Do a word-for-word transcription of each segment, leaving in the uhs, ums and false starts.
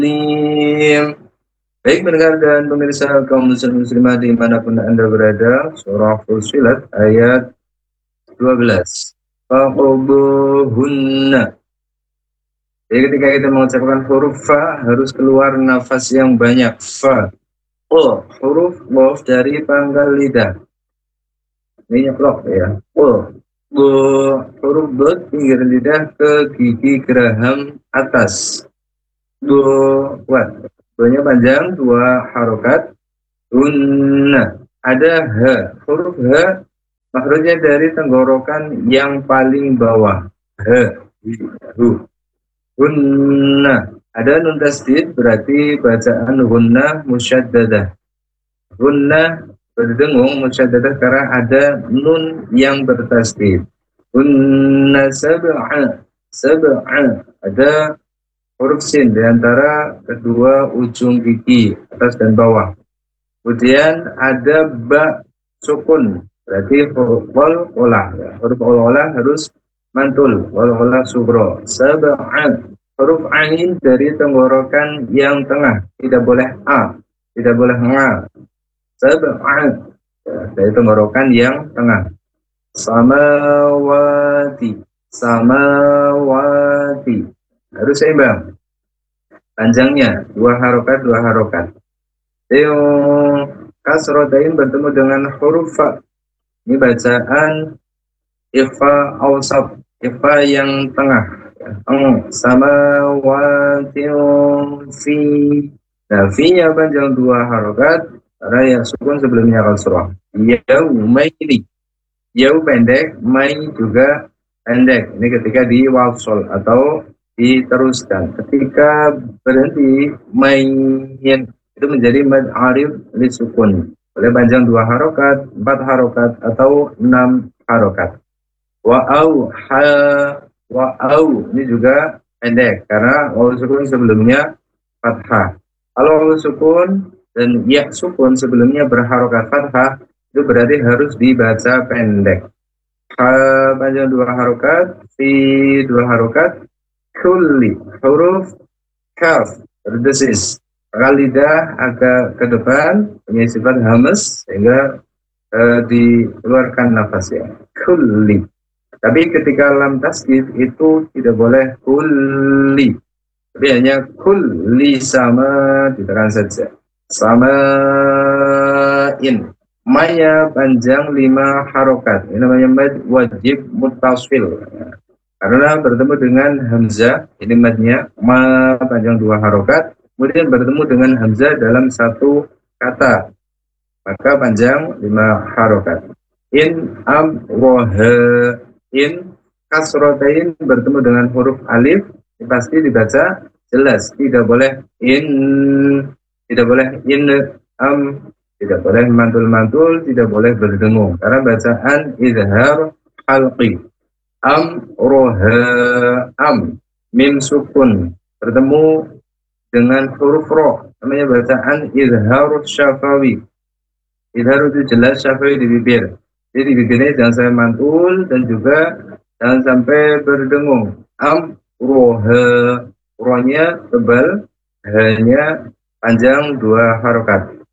Lim. Baik pendengar dan pemirsa kaum muslim muslimah dimanapun Anda berada, surah Fussilat ayat dua belas. Faqbuhunna. Jadi ketika kita mengucapkan huruf fa harus keluar nafas yang banyak. Fa. O, huruf qaf dari pangkal lidah. Ini nyeplok ya. O. Bo, huruf dot pinggir lidah ke gigi geraham atas. Do, kuat. Do-nya panjang, dua harokat. Unna. Ada H. Huruf H makhrajnya dari tenggorokan yang paling bawah. H. Hu. Hunna. Ada nun tasdid berarti bacaan hunna musyaddadah. Hunna berdengung musyaddadah karena ada nun yang bertasdid. Hunna sab'a. Sab'a. Ada huruf sin di antara kedua ujung gigi atas dan bawah. Kemudian ada ba sukun, berarti huruf wal olah. Huruf wal olah harus mantul, wal olah sugro. Sab'an, huruf ain dari tenggorokan yang tengah, tidak boleh a, tidak boleh nga. Sab'an, dari tenggorokan yang tengah. Samawati, samawati. Harus seimbang panjangnya, dua harokat dua harokat. Yung kasrotain bertemu dengan huruf fa. Ini bacaan ikhfa awsat, ikhfa yang tengah. Eng samawati fi. Nah, fi-nya panjang dua harokat karena yang sukun sebelumnya kasroh. Yaumaini. Yau pendek, mai juga pendek. Ini ketika di wasol atau diteruskan. Ketika berhenti main itu menjadi mad arif li sukun. Boleh panjang dua harokat, empat harokat atau enam harokat. Wa au ha wa au ini juga pendek karena waw sukun sebelumnya fathah. Kalau waw sukun dan ya sukun sebelumnya berharokat fathah itu berarti harus dibaca pendek. Ha panjang dua harokat, fi dua harokat. Kulli huruf kaf berdesis, lidah agak ke depan punya sifat hamas sehingga uh, dikeluarkan nafasnya. Kulli. Tapi ketika lam tasdid itu tidak boleh kulli, tapi hanya kulli sama ditekan saja. Sama in. Maya panjang lima harokat. Ini namanya mad wajib muttasil. Karena bertemu dengan hamzah, ini madnya ma panjang dua harokat, kemudian bertemu dengan hamzah dalam satu kata, maka panjang lima harokat. In am roha in kasrotain bertemu dengan huruf alif, pasti dibaca jelas, tidak boleh in, tidak boleh in am, tidak boleh mantul-mantul, tidak boleh berdengung, karena bacaan izhar halqi. Am roha am mim sukun bertemu dengan huruf ro, namanya bacaan izhar syafawi. Izhar itu jelas, syafawi di bibir, jadi di bibirnya jangan sampai mantul dan juga jangan sampai berdengung. Am roha, rohnya tebal, hanya panjang dua harokat.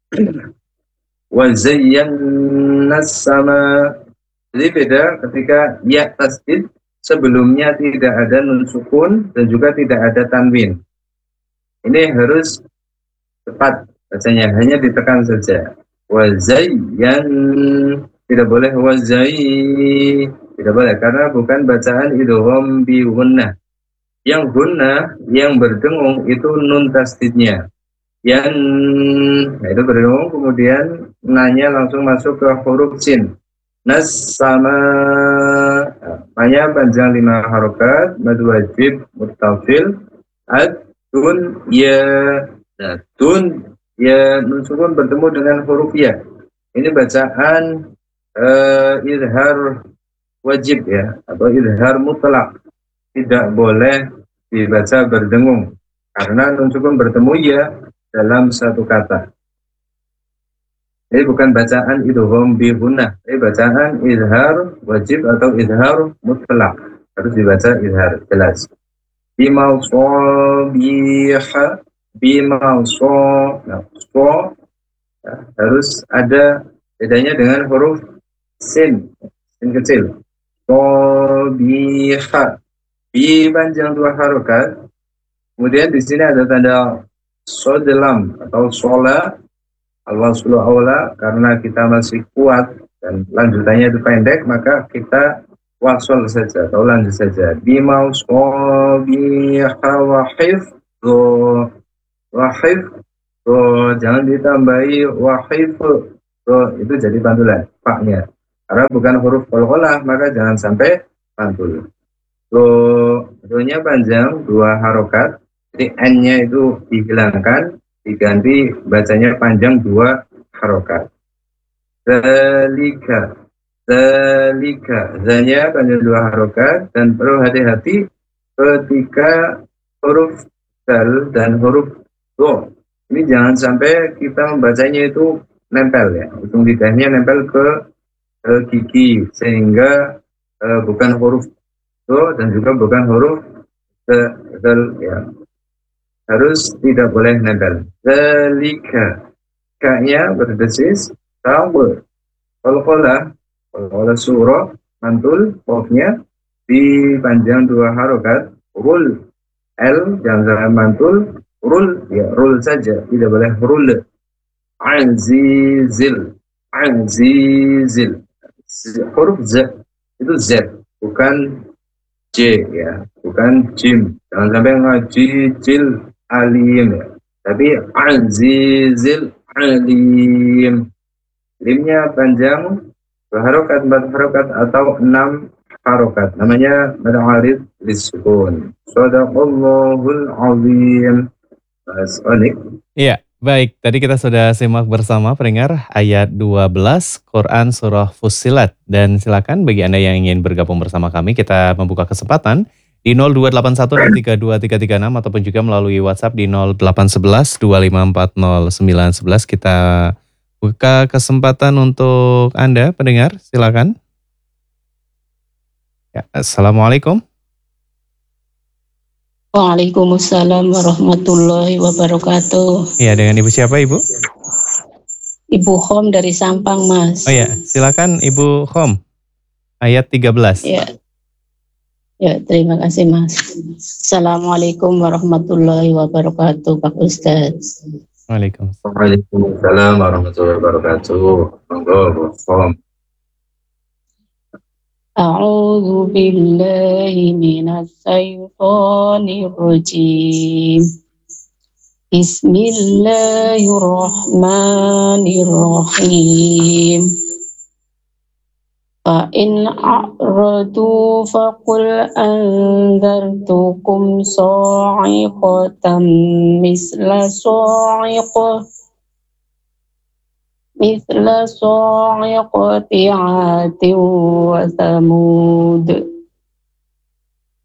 Wa zayyana sama. Jadi beda ketika ya tasdid sebelumnya tidak ada nun sukun dan juga tidak ada tanwin. Ini harus tepat bacanya, hanya ditekan saja. Wazayyan, tidak boleh wazai, tidak boleh karena bukan bacaan idgham bi gunnah. Yang gunnah yang berdengung itu nun tasdidnya. Yang nah itu berdengung kemudian nanya langsung masuk ke huruf sin. Nas sama banyak panjang lima harokat, mad wajib muttafil, ad tun ya, nah, tun ya nun sukun bertemu dengan huruf ya. Ini bacaan uh, izhar wajib ya, atau izhar mutlak, tidak boleh dibaca berdengung karena nun sukun bertemu ya dalam satu kata. Ini bukan bacaan idgham bi gunnah, ini bacaan izhar wajib atau izhar mutlak. Harus dibaca izhar jelas. Bima sabiha bima so, nah, so ya, harus ada bedanya dengan huruf sin, sin kecil. So biha, bi panjang dua harokat. Kemudian di sini ada tanda sodelam atau sola, Allah sulu aula, karena kita masih kuat dan lanjutannya itu pendek, maka kita wasol saja atau lanjut saja. Bima so biha wahif do wahif do, jangan ditambahi wahif do, itu jadi pantulan paknya. Karena bukan huruf qalqalah, maka jangan sampai pantul. Do, do-nya panjang dua harokat, jadi n-nya itu dihilangkan, diganti bacanya panjang dua harokat. Zalika, zalika, z-nya panjang dua harokat, dan perlu hati-hati ketika huruf zal dan huruf do. Ini jangan sampai kita membacanya itu nempel ya, ujung lidahnya nempel ke, ke gigi, sehingga eh, bukan huruf do dan juga bukan huruf zal ya, harus tidak boleh nempel. Zalika, k-nya berdesis tawa. Qalqalah, qalqalah surah mantul, qafnya dipanjang dua harokat. Rul, l jangan mantul, rul ya rul saja, tidak boleh rul. Azizil, azizil, huruf z itu z, bukan J ya, bukan jim. Jangan sampai ngaji jil alim ya. Tapi azizil alim. Limnya panjang, dua harokat, empat harokat, atau enam harokat. Namanya mad arid lisukun. Shadaqallahul azim. Mas Onik. Iya, baik. Tadi kita sudah simak bersama pendengar ayat dua belas Quran Surah Fussilat. Dan silakan bagi Anda yang ingin bergabung bersama kami, kita membuka kesempatan di nol dua delapan satu enam tiga dua tiga tiga enam ataupun juga melalui WhatsApp di nol delapan satu satu dua lima empat nol sembilan satu satu. Kita buka kesempatan untuk Anda pendengar, silakan. Ya, Assalamualaikum. Waalaikumsalam warahmatullahi wabarakatuh. Iya, dengan Ibu siapa Ibu? Ibu Khom dari Sampang, Mas. Oh ya, silakan Ibu Khom. Ayat tiga belas. Ya. Ya, terima kasih, Mas. Assalamualaikum warahmatullahi wabarakatuh, Pak Ustaz. Waalaikumsalam. Waalaikumsalam warahmatullahi wabarakatuh. Monggo, Bu Khom. A'udzu billahi minasy syaithanir rajim. Bismillahirrahmanirrahim. Fa in a'radu faqul anzartukum sa'iqatan misla sa'iqah misla sa'iqati 'adin wa thamud.